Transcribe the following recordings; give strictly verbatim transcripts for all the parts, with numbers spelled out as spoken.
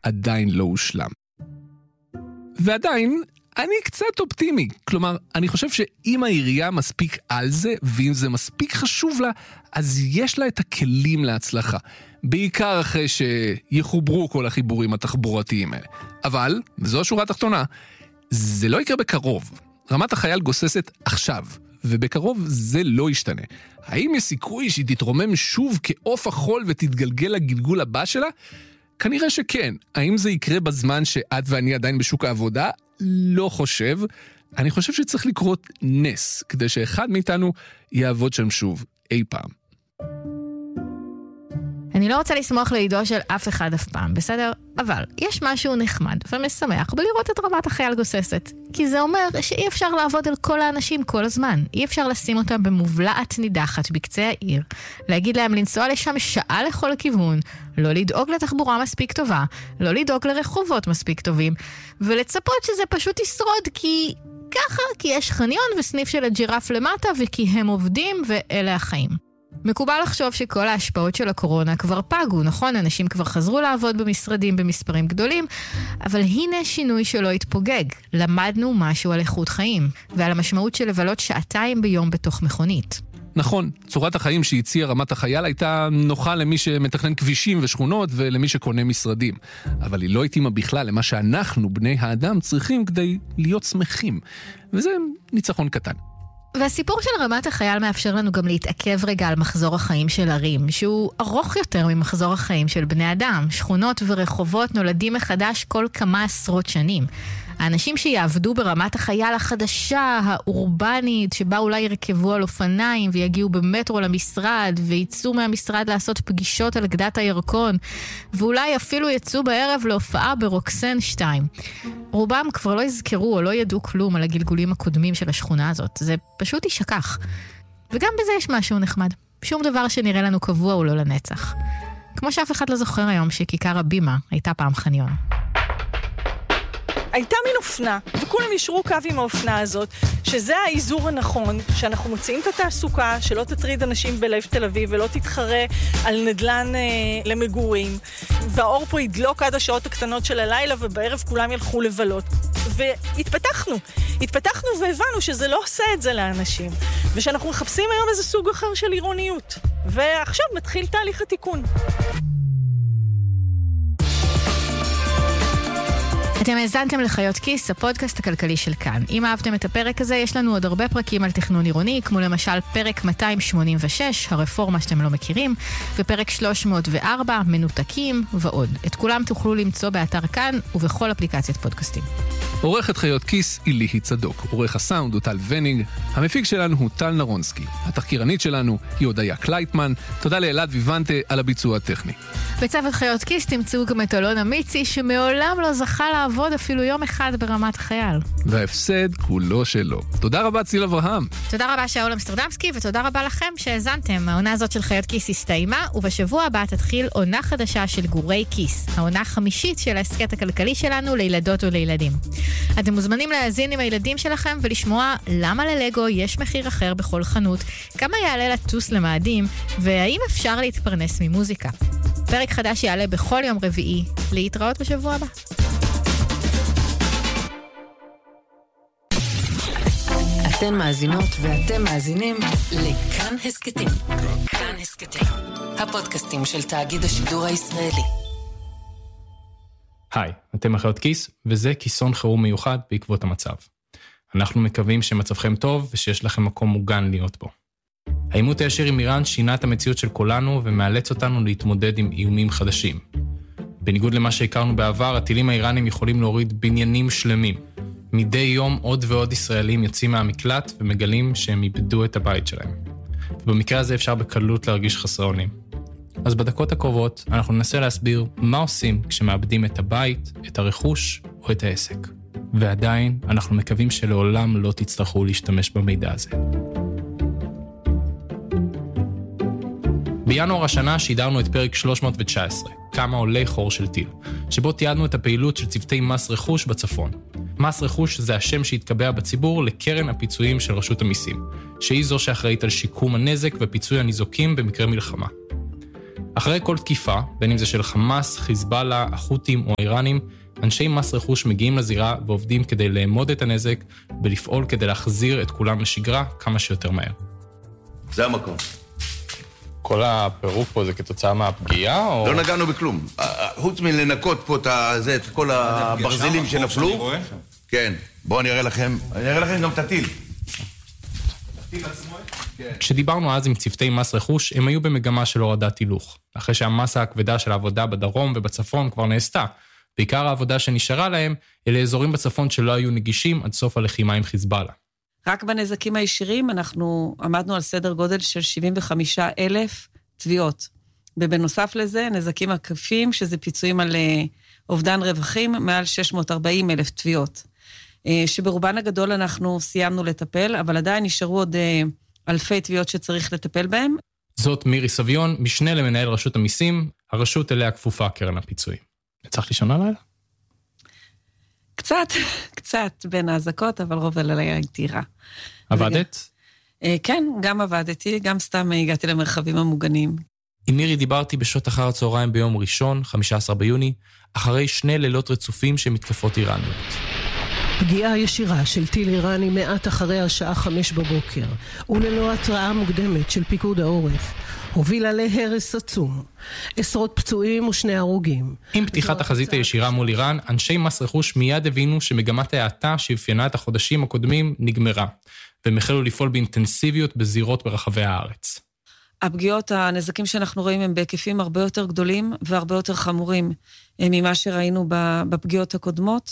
עדיין לא הושלם. ועדיין, אני קצת אופטימי. כלומר, אני חושב שאם העירייה מספיק על זה, ואם זה מספיק חשוב לה, אז יש לה את הכלים להצלחה. בעיקר אחרי שיחוברו כל החיבורים התחבורתיים האלה. אבל, וזו השורה התחתונה, זה לא יקרה בקרוב. רמת החייל גוססת עכשיו, ובקרוב זה לא ישתנה. האם יש סיכוי שהיא תתרומם שוב כעוף החול ותתגלגל לגלגול הבא שלה? כנראה שכן. האם זה יקרה בזמן שאת ואני עדיין בשוק העבודה? לא חושב. אני חושב שצריך לקרות נס, כדי שאחד מאיתנו יעבוד שם שוב, אי פעם. אני לא רוצה לסמוך לידו של אף אחד אף פעם, בסדר? אבל יש משהו נחמד ומשמח בלראות את רמת החייל גוססת. כי זה אומר שאי אפשר לעבוד על כל האנשים כל הזמן. אי אפשר לשים אותם במובלעת נידחת בקצה העיר, להגיד להם לנסוע לשם שעה לכל כיוון, לא לדאוג לתחבורה מספיק טובה, לא לדאוג לרחובות מספיק טובים, ולצפות שזה פשוט ישרוד כי ככה, כי יש חניון וסניף של הג'ירף למטה וכי הם עובדים ואלה החיים. מקובל לחשוב שכל ההשפעות של הקורונה כבר פגו, נכון? אנשים כבר חזרו לעבוד במשרדים במספרים גדולים, אבל הנה שינוי שלא התפוגג. למדנו משהו על איכות חיים, ועל המשמעות של לבלות שעתיים ביום בתוך מכונית. נכון, צורת החיים שהציעה רמת החייל הייתה נוחה למי שמתכנן כבישים ושכונות ולמי שקונה משרדים. אבל היא לא התאימה בכלל למה שאנחנו, בני האדם, צריכים כדי להיות שמחים. וזה ניצחון קטן. והסיפור של רמת החייל מאפשר לנו גם להתעכב רגע על מחזור החיים של ערים, שהוא ארוך יותר ממחזור החיים של בני אדם. שכונות ורחובות נולדים מחדש כל כמה עשרות שנים. האנשים שיעבדו ברמת החייל החדשה, האורבנית, שבה אולי ירכבו על אופניים ויגיעו במטרו למשרד, ויצאו מהמשרד לעשות פגישות על גדת הירקון, ואולי אפילו יצאו בערב להופעה ברוקסן שתיים. רובם כבר לא יזכרו או לא ידעו כלום על הגלגולים הקודמים של השכונה הזאת. זה פשוט יישכח. וגם בזה יש משהו נחמד. שום דבר שנראה לנו קבוע הוא לא לנצח. כמו שאף אחד לא זוכר היום שכיכר הבימה הייתה פעם חניון. הייתה מין אופנה, וכולם ישרו קו עם האופנה הזאת, שזה האיזור הנכון, שאנחנו מוצאים את התעסוקה, שלא תטריד אנשים בלב תל אביב, ולא תתחרה על נדלן אה, למגורים, והאור פה ידלוק עד השעות הקטנות של הלילה, ובערב כולם ילכו לבלות. והתפתחנו, התפתחנו והבנו שזה לא עושה את זה לאנשים, ושאנחנו מחפשים היום איזה סוג אחר של עירוניות. ועכשיו מתחיל תהליך התיקון. אתם האזנתם לחיות כיס, הפודקאסט הכלכלי של כאן. אם אהבתם את הפרק הזה, יש לנו עוד הרבה פרקים על תכנון עירוני, כמו למשל פרק מאתיים שמונים ושש, הרפורמה שאתם לא מכירים, ופרק שלוש מאות וארבע, מנותקים ועוד. את כולם תוכלו למצוא באתר כאן ובכל אפליקציית פודקאסטים. עורכת חיות כיס היא ליהי צדוק, עורך הסאונד הוא טל ונינג, המפיק שלנו הוא טל נרונסקי, התחקירנית שלנו היא הודיה קלייטמן, תודה לאלעד ויוונטה על הביצוע הטכני. בצוות חיות כיס תמצאו גם את אלון אמיצי, שמעולם לא זכה לעבוד אפילו יום אחד ברמת החייל. וההפסד כולו שלו. תודה רבה ציל אברהם. תודה רבה שאול אמסטרדמסקי, ותודה רבה לכם שהאזנתם. העונה הזאת של חיות כיס הסתיימה, ובשבוע הבא תתחיל עונה חדשה של גורי כיס, העונה החמישית של העסקת הכלכלי שלנו לילדות ולילדים. אתם מוזמנים להאזין עם הילדים שלכם ולשמוע למה ללגו יש מחיר אחר בכל חנות, כמה יעלה לטוס למאדים, והאם אפשר להתפרנס ממוזיקה. פרק חדש יעלה בכל יום רביעי. להתראות בשבוע הבא. אתן מאזינות ואתם מאזינים לכאן הסקטים. כאן הסקטים, הפודקאסטים של תאגיד השידור הישראלי. היי, אתם החיות כיס, וזה כיסון חירום מיוחד בעקבות המצב. אנחנו מקווים שמצבכם טוב ושיש לכם מקום מוגן להיות בו. העימות הישיר עם איראן שינה את המציאות של כולנו ומאלץ אותנו להתמודד עם איומים חדשים. בניגוד למה שהכרנו בעבר, הטילים האיראנים יכולים להוריד בניינים שלמים. מדי יום עוד ועוד ישראלים יוצאים מהמקלט ומגלים שהם איבדו את הבית שלהם. ובמקרה הזה אפשר בקלות להרגיש חסרי אונים. אז בדקות הקרובות אנחנו ננסה להסביר מה עושים כשמאבדים את הבית, את הרכוש או את העסק. ועדיין אנחנו מקווים שלעולם לא תצטרכו להשתמש במידע הזה. בינואר השנה שידרנו את פרק שלוש מאות תשע עשרה, כמה עולי חור של טיל, שבו תיעדנו את הפעילות של צוותי מס רכוש בצפון. מס רכוש זה השם שהתקבע בציבור לקרן הפיצויים של רשות המיסים, שהיא זו שאחראית על שיקום הנזק ופיצוי הניזוקים במקרה מלחמה. אחרי כל תקיפה, בין אם זה של חמאס, חיזבאללה, החות'ים או האיראנים, אנשי מס רכוש מגיעים לזירה ועובדים כדי לאמוד את הנזק ולפעול כדי להחזיר את כולם לשגרה כמה שיותר מהר. זה המקום. כל הפירוק פה זה כתוצאה מהפגיעה או... לא נגענו בכלום. חוץ מלנקות פה את כל הברזלים שנפלו. כן, בואו אני אראה לכם, אני אראה לכם גם את הטיל. כשדיברנו אז עם צוותי מס רכוש, הם היו במגמה של הורדת הילוך. אחרי שהמסה הכבדה של העבודה בדרום ובצפון כבר נעשתה. בעיקר העבודה שנשארה להם, אלה אזורים בצפון שלא היו נגישים עד סוף הלחימה עם חיזבאללה. רק בנזקים הישירים אנחנו עמדנו על סדר גודל של שבעים וחמישה אלף תביעות. ובנוסף לזה, נזקים עקיפים, שזה פיצויים על אובדן רווחים, מעל שש מאות וארבעים אלף תביעות. שברובן הגדול אנחנו סיימנו לטפל, אבל עדיין נשארו עוד אלפי תביעות שצריך לטפל בהן. זאת מירי סביון, משנה למנהל רשות המיסים, הרשות אליה כפופה קרן הפיצויים. צריך לישון הלילה? קצת, קצת בין ההזקות, אבל רוב הלילה הייתי רע. עבדת? כן, גם עבדתי, גם סתם הגעתי למרחבים המוגנים. עם מירי דיברתי בשעות אחר הצהריים ביום ראשון, חמישה עשר ביוני, אחרי שני לילות רצופים שמתקפות איראניות. פגיעה ישירה של טיל איראני מעט אחרי השעה חמש בבוקר, וללא התראה מוקדמת של פיקוד העורף, הובילה להרס עצום. עשרות פצועים ושני הרוגים. עם פתיחת החזית הישירה מול איראן, אנשי מס רכוש מיד הבינו שמגמת ההאטה שאפיינה את החודשים הקודמים נגמרה, והם החלו לפעול באינטנסיביות בזירות ברחבי הארץ. הפגיעות, הנזקים שאנחנו רואים הם בהיקפים הרבה יותר גדולים והרבה יותר חמורים ממה שראינו בפגיעות הקודמות.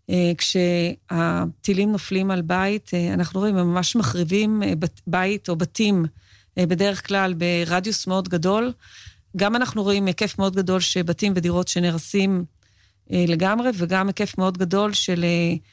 כשהטילים נופלים על בית, אנחנו רואים, הם ממש מחריבים בית או בתים, בדרך כלל ברדיוס מאוד גדול. גם אנחנו רואים היקף מאוד גדול שבתים ודירות שנרסים לגמרי, וגם היקף מאוד גדול של,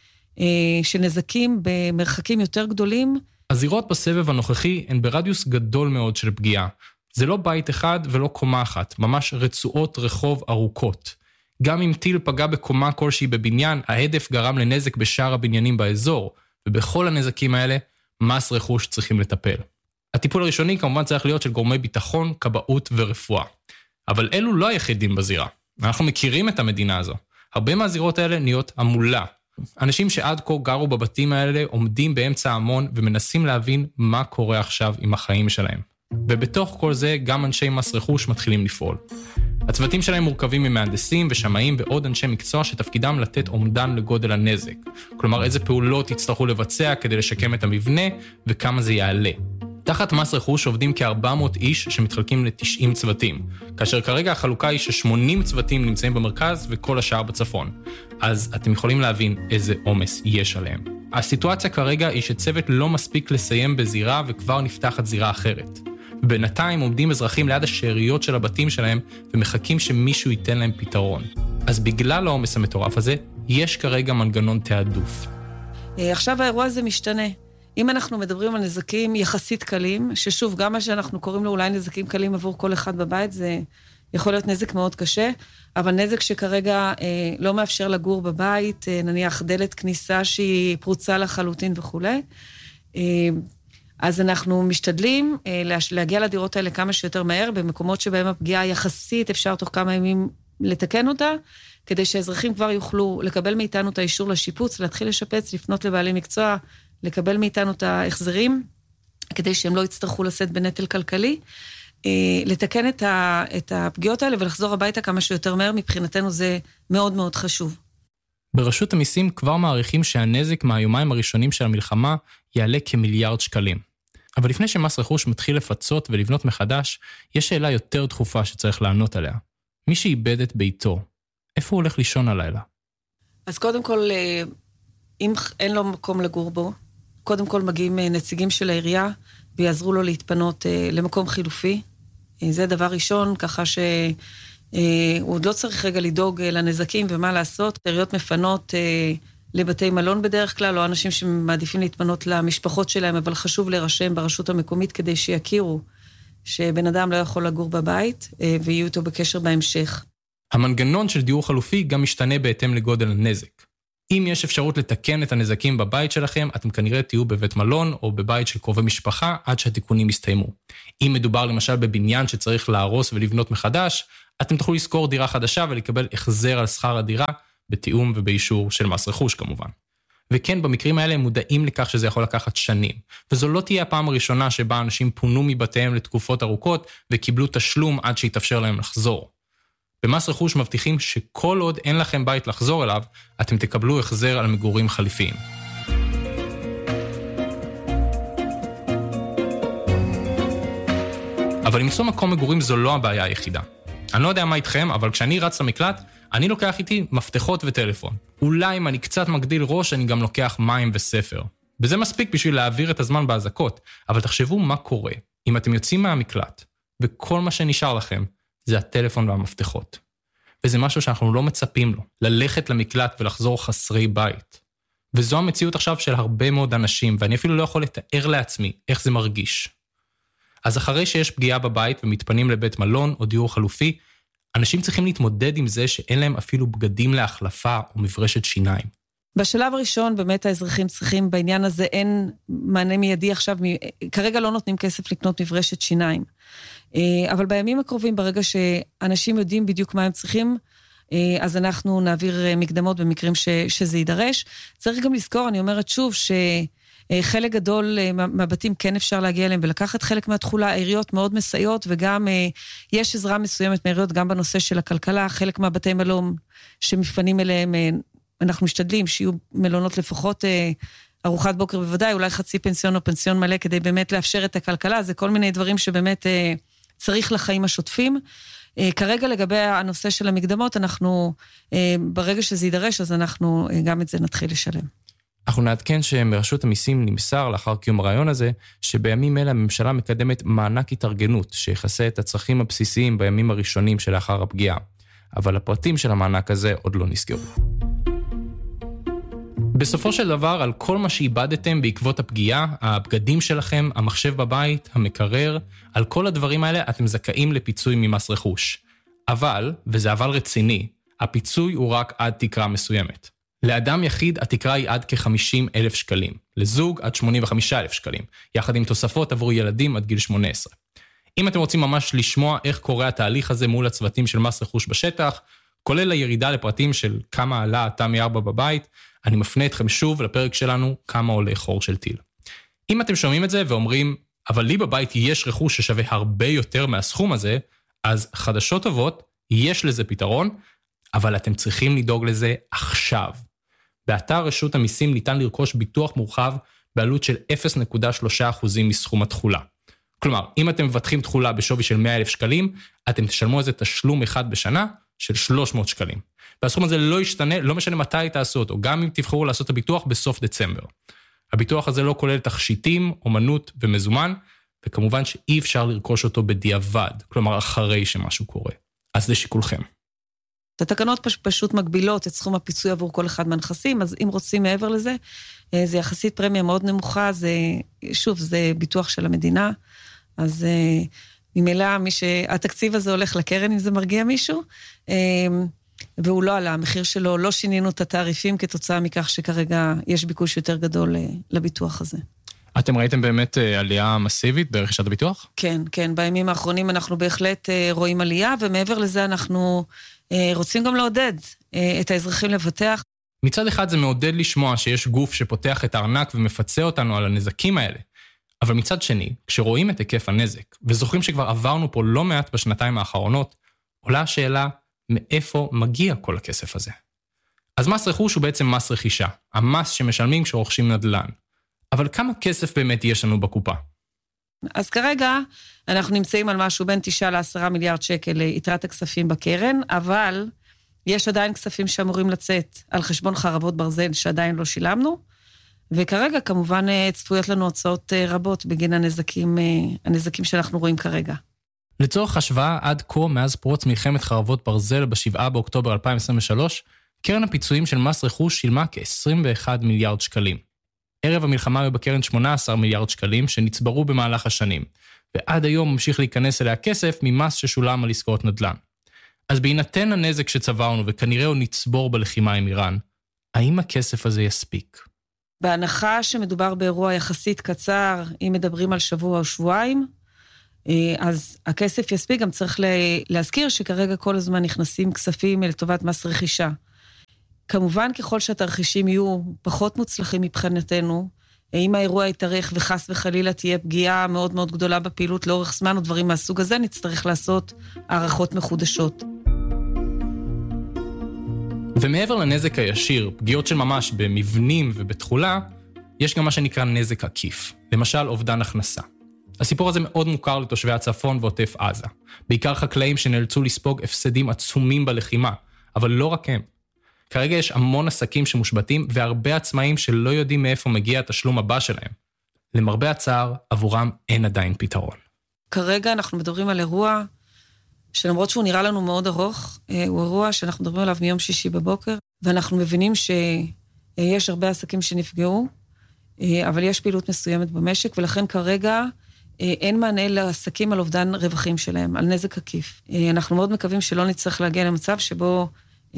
של נזקים במרחקים יותר גדולים. הזירות בסבב הנוכחי הן ברדיוס גדול מאוד של פגיעה. זה לא בית אחד ולא קומה אחת, ממש רצועות רחוב ארוכות. גם אם טיל פגע בקומה כלשהי בבניין, ההדף גרם לנזק בשאר הבניינים באזור, ובכל הנזקים האלה, מס רכוש צריכים לטפל. הטיפול הראשוני כמובן צריך להיות של גורמי ביטחון, כבאות ורפואה. אבל אלו לא היחידים בזירה. אנחנו מכירים את המדינה הזו. הרבה מהזירות האלה נהיות המולה. אנשים שעד כה גרו בבתים האלה עומדים באמצע ההמון ומנסים להבין מה קורה עכשיו עם החיים שלהם. ובתוך כל זה גם אנשי מס רכוש מתחילים לפעול. הצוותים שלהם מורכבים ממהנדסים ושמאים ועוד אנשי מקצוע שתפקידם לתת אומדן לגודל הנזק. כלומר, איזה פעולות יצטרכו לבצע כדי לשקם את המבנה וכמה זה יעלה. תחת מס רכוש עובדים כ-ארבע מאות איש שמתחלקים ל-תשעים צוותים, כאשר כרגע החלוקה היא ש-שמונים צוותים נמצאים במרכז וכל השאר בצפון. אז אתם יכולים להבין איזה עומס יש עליהם. הסיטואציה כרגע היא שצוות לא מספיק לסיים בזירה וכבר נפתחת זירה אחרת. בינתיים עומדים אזרחים ליד השאריות של הבתים שלהם ומחכים שמישהו ייתן להם פתרון. אז בגלל העומס המטורף הזה, יש כרגע מנגנון תעדוף. עכשיו האירוע הזה משתנה. אם אנחנו מדברים על נזקים יחסית קלים, ששוב, גם מה שאנחנו קוראים לו אולי נזקים קלים עבור כל אחד בבית, זה יכול להיות נזק מאוד קשה, אבל נזק שכרגע אה, לא מאפשר לגור בבית, אה, נניח דלת כניסה שהיא פרוצה לחלוטין וכו'. אה, אז אנחנו משתדלים אה, להגיע לדירות האלה כמה שיותר מהר, במקומות שבהם הפגיעה יחסית אפשר תוך כמה ימים לתקן אותה, כדי שהאזרחים כבר יוכלו לקבל מאיתנו את האישור לשיפוץ, להתחיל לשפץ, לפנות לבעלי מקצוע, לקבל מאיתנו את ההחזרים, כדי שהם לא יצטרכו לשאת בנטל כלכלי, לתקן את הפגיעות האלה ולחזור הביתה כמה שיותר מהר, מבחינתנו זה מאוד מאוד חשוב. ברשות המיסים כבר מעריכים שהנזק מהיומיים הראשונים של המלחמה יעלה כמיליארד שקלים. אבל לפני שמס רכוש מתחיל לפצות ולבנות מחדש, יש שאלה יותר דחופה שצריך לענות עליה. מי שאיבד את ביתו, איפה הוא הולך לישון הלילה? אז קודם כל, אם אין לו מקום לגור בו, קודם כל מגיעים נציגים של העירייה, ויעזרו לו להתפנות למקום חילופי. זה דבר ראשון, ככה שהוא עוד לא צריך רגע לדאוג לנזקים ומה לעשות. העיריות מפנות לבתי מלון בדרך כלל, או אנשים שמעדיפים להתפנות למשפחות שלהם, אבל חשוב להירשם ברשות המקומית כדי שיכירו שבן אדם לא יכול לגור בבית, ויהיו איתו בקשר בהמשך. המנגנון של דיור חלופי גם משתנה בהתאם לגודל הנזק. אם יש אפשרות לתקן את הנזקים בבית שלכם, אתם כנראה תהיו בבית מלון או בבית של קרובי משפחה עד שהתיקונים יסתיימו. אם מדובר למשל בבניין שצריך להרוס ולבנות מחדש, אתם תוכלו לזכור דירה חדשה ולקבל החזר על שכר הדירה, בתיאום ובאישור של מס רכוש כמובן. וכן, במקרים האלה הם מודעים לכך שזה יכול לקחת שנים. וזו לא תהיה הפעם הראשונה שבה אנשים פונו מבתיהם לתקופות ארוכות וקיבלו תשלום עד שיתאפשר להם לחזור. במס רכוש מבטיחים שכל עוד אין לכם בית לחזור אליו, אתם תקבלו החזר על מגורים חליפיים. אבל למצוא מקום מגורים זו לא הבעיה היחידה. אני לא יודע מה איתכם, אבל כשאני רץ למקלט, אני לוקח איתי מפתחות וטלפון. אולי אם אני קצת מגדיל ראש, אני גם לוקח מים וספר. וזה מספיק בשביל להעביר את הזמן בהזקות, אבל תחשבו מה קורה אם אתם יוצאים מהמקלט, וכל מה שנשאר לכם זה הטלפון והמפתחות. וזה משהו שאנחנו לא מצפים לו, ללכת למקלט ולחזור חסרי בית. וזו המציאות עכשיו של הרבה מאוד אנשים, ואני אפילו לא יכול לתאר לעצמי איך זה מרגיש. אז אחרי שיש פגיעה בבית ומתפנים לבית מלון או דיור חלופי, אנשים צריכים להתמודד עם זה שאין להם אפילו בגדים להחלפה או מברשת שיניים. בשלב הראשון באמת האזרחים צריכים, בעניין הזה אין מענה מיידי עכשיו, כרגע לא נותנים כסף לקנות מברשת שיניים. אבל בימים הקרובים, ברגע שאנשים יודעים בדיוק מה הם צריכים, אז אנחנו נעביר מקדמות במקרים ש, שזה יידרש. צריך גם לזכור, אני אומרת שוב, שחלק גדול מהבתים כן אפשר להגיע אליהם ולקחת חלק מהתחולה, העיריות מאוד מסייעות, וגם יש עזרה מסוימת מהעיריות, גם בנושא של הכלכלה, חלק מהבתי מלון שמפנים אליהם, אנחנו משתדלים שיהיו מלונות לפחות ארוחת בוקר בוודאי, אולי חצי פנסיון או פנסיון מלא, כדי באמת לאפשר את הכלכלה, זה כל מיני דברים שבאמת צריך לחיים השוטפים. כרגע לגבי הנושא של המקדמות, אנחנו, ברגע שזה יידרש, אז אנחנו גם את זה נתחיל לשלם. אנחנו נעדכן שמרשות המיסים נמסר לאחר קיום הרעיון הזה, שבימים אלה הממשלה מקדמת מענק התארגנות, שיחסה את הצרכים הבסיסיים בימים הראשונים שלאחר הפגיעה. אבל הפרטים של המענק הזה עוד לא נסגרו. בסופו של דבר, על כל מה שאיבדתם בעקבות הפגיעה, הבגדים שלכם, המחשב בבית, המקרר, על כל הדברים האלה אתם זכאים לפיצוי ממס רכוש. אבל, וזה אבל רציני, הפיצוי הוא רק עד תקרה מסוימת. לאדם יחיד התקרה היא עד כ-חמישים אלף שקלים, לזוג עד שמונים וחמישה אלף שקלים, יחד עם תוספות עבור ילדים עד גיל שמונה עשרה. אם אתם רוצים ממש לשמוע איך קורה התהליך הזה מול הצוותים של מס רכוש בשטח, כולל הירידה לפרטים של כמה עלה התמי ארבע בבית, אני מפנה אתכם שוב לפרק שלנו, כמה עולה חור של טיל. אם אתם שומעים את זה ואומרים, אבל לי בבית יש רכוש ששווה הרבה יותר מהסכום הזה, אז חדשות טובות, יש לזה פתרון, אבל אתם צריכים לדאוג לזה עכשיו. באתר רשות המיסים ניתן לרכוש ביטוח מורחב בעלות של אפס נקודה שלושה אחוז מסכום התחולה. כלומר, אם אתם מבטחים תחולה בשווי של מאה אלף שקלים, אתם תשלמו איזה תשלום אחד בשנה של שלוש מאות שקלים. והסכום הזה לא ישתנה, לא משנה מתי תעשו אותו, גם אם תבחרו לעשות את הביטוח בסוף דצמבר. הביטוח הזה לא כולל תכשיטים, אומנות ומזומן, וכמובן שאי אפשר לרכוש אותו בדיעבד, כלומר אחרי שמשהו קורה. אז זה שיקולכם. התקנות פשוט מגבילות את סכום הפיצוי עבור כל אחד מהנכסים, אז אם רוצים מעבר לזה, זה יחסית פרמיה מאוד נמוכה, זה, שוב, זה ביטוח של המדינה, אז ממילא מי שהתקציב הזה הולך לקרן, אם זה מרגיע מישהו, והוא לא עלה, המחיר שלו, לא שינינו את התעריפים כתוצאה מכך שכרגע יש ביקוש יותר גדול לביטוח הזה. אתם ראיתם באמת עלייה מסיבית ברכישת הביטוח? כן, כן, בימים האחרונים אנחנו בהחלט רואים עלייה, ומעבר לזה אנחנו רוצים גם לעודד את האזרחים לבטח. מצד אחד זה מעודד לשמוע שיש גוף שפותח את הארנק ומפצה אותנו על הנזקים האלה, אבל מצד שני, כשרואים את היקף הנזק, וזוכרים שכבר עברנו פה לא מעט בשנתיים האחרונות, עולה השאלה, מאיפה מגיע כל הכסף הזה? אז מס רכוש הוא בעצם מס רכישה, המס שמשלמים כשרוכשים נדל"ן. אבל כמה כסף באמת יש לנו בקופה? אז כרגע אנחנו נמצאים על משהו בין תשעה לעשרה מיליארד שקל ליתרת הכספים בקרן, אבל יש עדיין כספים שאמורים לצאת על חשבון חרבות ברזל שעדיין לא שילמנו, וכרגע כמובן צפויות לנו הוצאות רבות בגין הנזקים, הנזקים שאנחנו רואים כרגע. לצורך השוואה, עד כה מאז פרוץ מלחמת חרבות ברזל ב-שבעה באוקטובר אלפיים עשרים ושלוש, קרן הפיצויים של מס רכוש שילמה כ-עשרים ואחד מיליארד שקלים. ערב המלחמה היו בקרן שמונה עשר מיליארד שקלים שנצברו במהלך השנים, ועד היום ממשיך להיכנס אליה כסף ממס ששולם על עסקאות נדל"ן. אז בהינתן הנזק שצברנו וכנראה הוא נצבור בלחימה עם איראן, האם הכסף הזה יספיק? בהנחה שמדובר באירוע יחסית קצר, אם מדברים על שבוע או שבועיים, אז הכסף יספיק. גם צריך להזכיר שכרגע כל הזמן נכנסים כספים לטובת מס רכישה. כמובן, ככל שהתרחישים יהיו פחות מוצלחים מבחינתנו, אם האירוע יתארך וחס וחלילה תהיה פגיעה מאוד מאוד גדולה בפעילות לאורך זמן או דברים מהסוג הזה, נצטרך לעשות הערכות מחודשות. ומעבר לנזק הישיר, פגיעות של ממש במבנים ובתחולה, יש גם מה שנקרא נזק עקיף, למשל אובדן הכנסה. הסיפור הזה מאוד מוכר לתושבי הצפון ועוטף עזה, בעיקר חקלאים שנאלצו לספוג הפסדים עצומים בלחימה, אבל לא רק הם. כרגע יש המון עסקים שמושבתים והרבה עצמאים שלא יודעים מאיפה מגיע התשלום הבא שלהם. למרבה הצער, עבורם אין עדיין פתרון. כרגע אנחנו מדברים על אירוע שלמרות שהוא נראה לנו מאוד ארוך, הוא אירוע שאנחנו מדברים עליו מיום שישי בבוקר, ואנחנו מבינים שיש הרבה עסקים שנפגעו, אבל יש פעילות מסוימת במשק, ולכן כרגע אין מענה לעסקים על אובדן רווחים שלהם, על נזק עקיף. אנחנו מאוד מקווים שלא נצטרך להגיע למצב שבו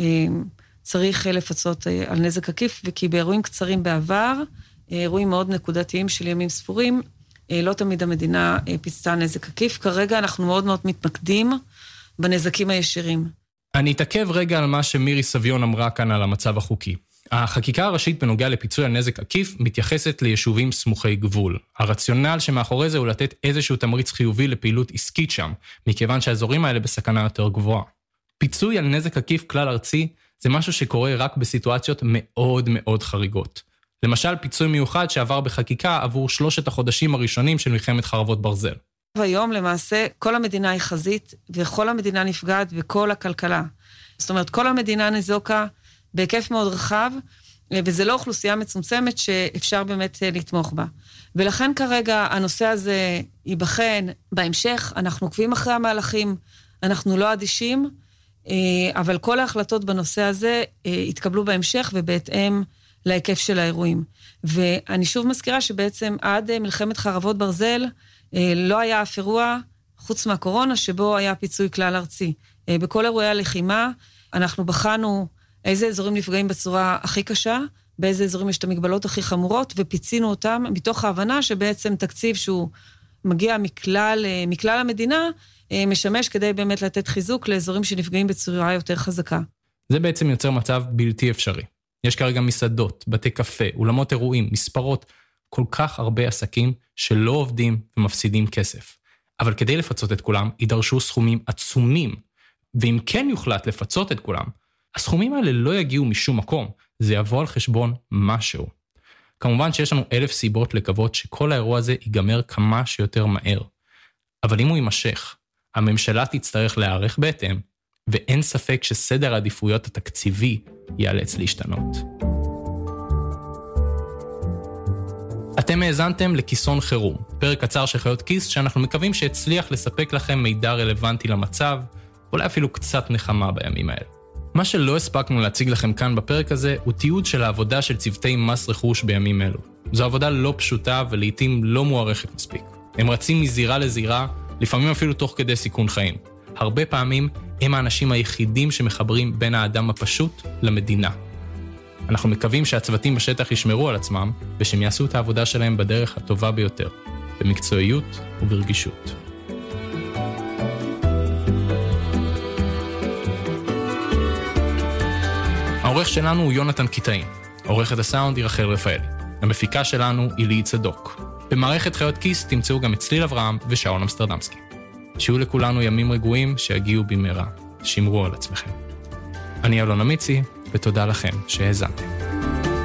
צריך לפצות על נזק עקיף, וכי באירועים קצרים בעבר, אירועים מאוד נקודתיים של ימים ספורים, לא תמיד המדינה פיצתה נזק עקיף. כרגע אנחנו מאוד מאוד מתמקדים בנזקים הישירים. אני אתעכב רגע על מה שמירי סביון אמרה כאן על המצב החוקי. החקיקה הראשית בנוגע לפיצוי על נזק עקיף מתייחסת ליישובים סמוכי גבול. הרציונל שמאחורי זה הוא לתת איזשהו תמריץ חיובי לפעילות עסקית שם, מכיוון שהאזורים האלה בסכנה יותר גבוהה. פיצוי על נזק עקיף כלל ארצי זה משהו שקורה רק בסיטואציות מאוד מאוד חריגות. למשל, פיצוי מיוחד שעבר בחקיקה עבור שלושת החודשים הראשונים של מלחמת חרבות ברזל. והיום למעשה כל המדינה היא חזית, וכל המדינה נפגעת וכל הכלכלה. זאת אומרת, כל המדינה נזוקה בהיקף מאוד רחב, וזה לא אוכלוסייה מצומצמת שאפשר באמת לתמוך בה. ולכן כרגע הנושא הזה ייבחן בהמשך, אנחנו עוקבים אחרי המהלכים, אנחנו לא אדישים, אבל כל ההחלטות בנושא הזה יתקבלו בהמשך ובהתאם להיקף של האירועים. ואני שוב מזכירה שבעצם עד מלחמת חרבות ברזל לא היה אף אירוע חוץ מהקורונה שבו היה פיצוי כלל ארצי. בכל אירועי הלחימה אנחנו בחנו איזה אזורים נפגעים בצורה הכי קשה, באיזה אזורים יש את המגבלות הכי חמורות, ופיצינו אותם מתוך ההבנה שבעצם תקציב שהוא מגיע מכלל, מכלל המדינה, משמש כדי באמת לתת חיזוק לאזורים שנפגעים בצורה יותר חזקה. זה בעצם יוצר מצב בלתי אפשרי. יש כרגע מסעדות, בתי קפה, אולמות אירועים, מספרות, כל כך הרבה עסקים שלא עובדים ומפסידים כסף. אבל כדי לפצות את כולם, יידרשו סכומים עצומים. ואם כן יוחלט לפצות את כולם, הסכומים האלה לא יגיעו משום מקום, זה יבוא על חשבון משהו. כמובן שיש לנו אלף סיבות לקוות שכל האירוע הזה ייגמר כמה שיותר מהר. אבל אם הוא יימשך, הממשלה תצטרך להיערך בהתאם, ואין ספק שסדר העדיפויות התקציבי ייאלץ להשתנות. אתם האזנתם לכיסון חירום, פרק קצר של חיות כיס שאנחנו מקווים שהצליח לספק לכם מידע רלוונטי למצב, אולי אפילו קצת נחמה בימים האלה. מה שלא הספקנו להציג לכם כאן בפרק הזה הוא תיעוד של העבודה של צוותי מס רכוש בימים אלו. זו עבודה לא פשוטה ולעיתים לא מוערכת מספיק. הם רצים מזירה לזירה, לפעמים אפילו תוך כדי סיכון חיים. הרבה פעמים הם האנשים היחידים שמחברים בין האדם הפשוט למדינה. אנחנו מקווים שהצוותים בשטח ישמרו על עצמם ושהם יעשו את העבודה שלהם בדרך הטובה ביותר, במקצועיות וברגישות. העורך שלנו הוא יונתן קיטאי, עורכת הסאונד היא רחל רפאלי, המפיקה שלנו היא ליהי צדוק. במערכת חיות כיס תמצאו גם את צליל אברהם ושאול אמסטרדמסקי. שיהיו לכולנו ימים רגועים שיגיעו במהרה. שמרו על עצמכם. אני אלון אמיצי, ותודה לכם שהאזנתם.